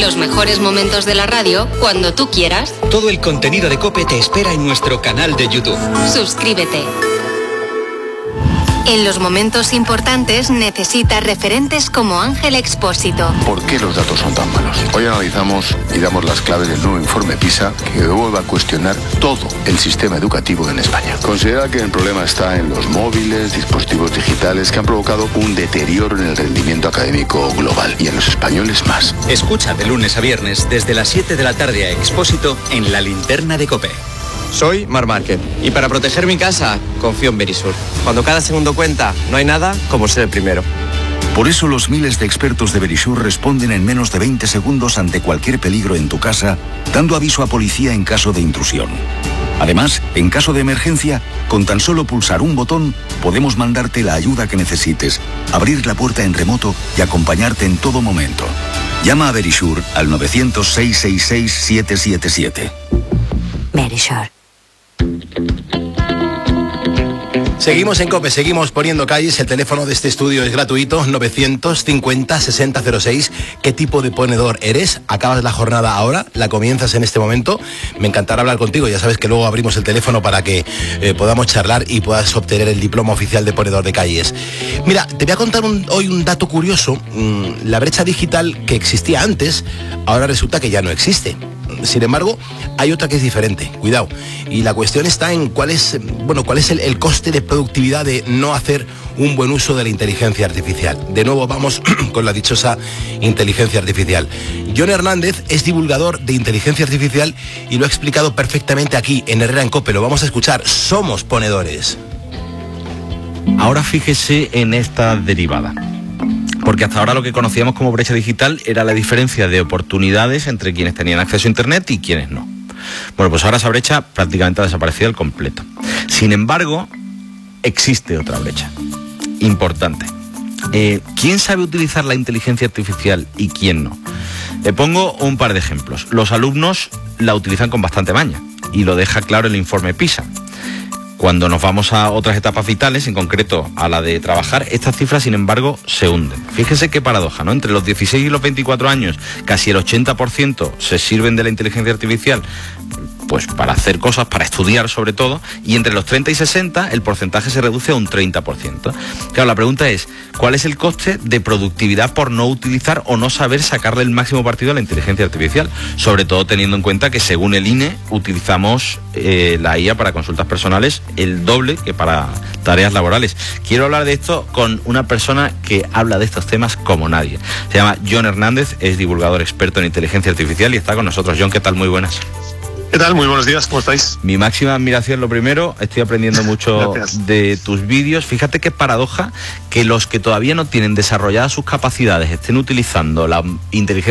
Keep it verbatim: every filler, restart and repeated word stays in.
Los mejores momentos de la radio cuando tú quieras. Todo el contenido de COPE te espera en nuestro canal de YouTube. Suscríbete. En los momentos importantes necesitas referentes como Ángel Expósito. ¿Por qué los datos son tan malos? Hoy analizamos y damos las claves del nuevo informe PISA que vuelve a cuestionar todo el sistema educativo en España. Considera que el problema está en los móviles, dispositivos digitales que han provocado un deterioro en el rendimiento académico global y en los españoles más. Escucha de lunes a viernes desde las siete de la tarde a Expósito en La Linterna de COPE. Soy Mar Márquez y para proteger mi casa confío en Verisur. Cuando cada segundo cuenta, no hay nada como ser el primero. Por eso los miles de expertos de Verisur responden en menos de veinte segundos ante cualquier peligro en tu casa, dando aviso a policía en caso de intrusión. Además, en caso de emergencia, con tan solo pulsar un botón, podemos mandarte la ayuda que necesites, abrir la puerta en remoto y acompañarte en todo momento. Llama a Verisur al novecientos, seiscientos sesenta y seis, setecientos setenta y siete. Verisur. Seguimos en COPE, seguimos poniendo calles. El teléfono de este estudio es gratuito, novecientos cincuenta, sesenta cero seis. ¿Qué tipo de ponedor eres? Acabas la jornada ahora, la comienzas en este momento. Me encantará hablar contigo, ya sabes que luego abrimos el teléfono para que eh, podamos charlar y puedas obtener el diploma oficial de ponedor de calles. Mira, te voy a contar un, hoy un dato curioso. Mm, la brecha digital que existía antes, ahora resulta que ya no existe. Sin embargo, hay otra que es diferente, cuidado. Y la cuestión está en cuál es, bueno, cuál es el, el coste de productividad de no hacer un buen uso de la inteligencia artificial. De nuevo vamos con la dichosa inteligencia artificial. John Hernández es divulgador de inteligencia artificial y lo ha explicado perfectamente aquí en Herrera en COPE. Lo vamos a escuchar. Somos ponedores. Ahora fíjese en esta derivada. Porque hasta ahora lo que conocíamos como brecha digital era la diferencia de oportunidades entre quienes tenían acceso a Internet y quienes no. Bueno, pues ahora esa brecha prácticamente ha desaparecido al completo. Sin embargo, existe otra brecha importante. Eh, ¿Quién sabe utilizar la inteligencia artificial y quién no? Le pongo un par de ejemplos. Los alumnos la utilizan con bastante maña y lo deja claro el informe PISA. Cuando nos vamos a otras etapas vitales, en concreto a la de trabajar, estas cifras, sin embargo, se hunden. Fíjese qué paradoja, ¿no? Entre los dieciséis y los veinticuatro años, casi el ochenta por ciento se sirven de la inteligencia artificial pues para hacer cosas, para estudiar sobre todo, y entre los treinta y sesenta el porcentaje se reduce a un treinta por ciento. Claro, la pregunta es, ¿cuál es el coste de productividad por no utilizar o no saber sacarle el máximo partido a la inteligencia artificial? Sobre todo teniendo en cuenta que según el I N E utilizamos eh, la I A para consultas personales el doble que para tareas laborales. Quiero hablar de esto con una persona que habla de estos temas como nadie. Se llama John Hernández, es divulgador experto en inteligencia artificial y está con nosotros. John, ¿qué tal? Muy buenas. ¿Qué tal? Muy buenos días, ¿cómo estáis? Mi máxima admiración, lo primero, estoy aprendiendo mucho Gracias. de tus vídeos. Fíjate qué paradoja que los que todavía no tienen desarrolladas sus capacidades estén utilizando la inteligencia